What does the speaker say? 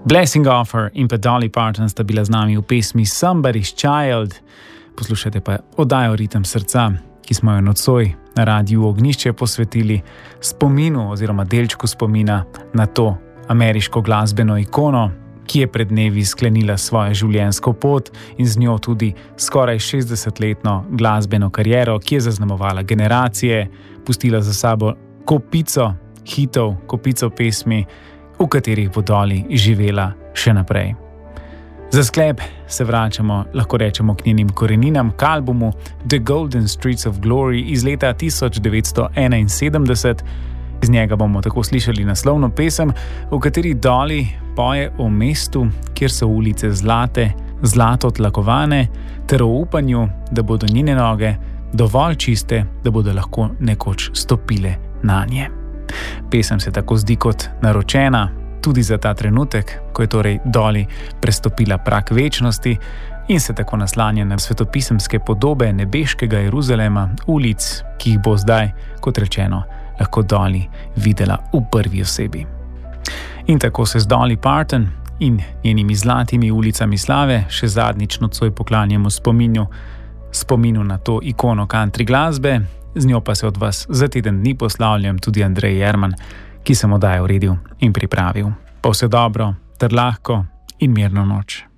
Blessing Offer in pa Dolly Parton sta bila z nami v pesmi Somebody's Child. Poslušajte pa oddajo Ritem srca, ki smo jo nocoj na Radiu Ognjišče posvetili spominu oziroma delčku spomina na to ameriško glasbeno ikono, ki je pred dnevi sklenila svojo življenjsko pot in z njo tudi skoraj 60-letno glasbeno kariero, ki je zaznamovala generacije, pustila za sabo kopico hitov, kopico pesmi, v katerih bo Dolly živela še naprej. Za sklep se vračamo, lahko rečemo, k njenim koreninam, k albumu The Golden Streets of Glory iz leta 1971. Iz njega bomo tako slišali naslovno pesem, v kateri Dolly poje o mestu, kjer so ulice zlate, zlato tlakovane, ter o upanju, da bodo njene noge dovolj čiste, da bodo lahko nekoč stopile na nje. Pesem se tako zdi kot naročena tudi za ta trenutek, ko je torej Dolly prestopila prag večnosti in se tako naslanja na svetopisemske podobe nebeškega Jeruzalema, ulic, ki jih bo zdaj, kot rečeno, lahko Dolly videla v prvi osebi. In tako se z Dolly Parton in njenimi zlatimi ulicami slave še zadnjič nocoj poklanjamo spominu na to ikono country glasbe. Z njo pa se od vas za teden dni poslavljam tudi Andrej Jerman, ki sem oddajo uredil in pripravil. Pa vse dobro, ter lahko in mirno noč.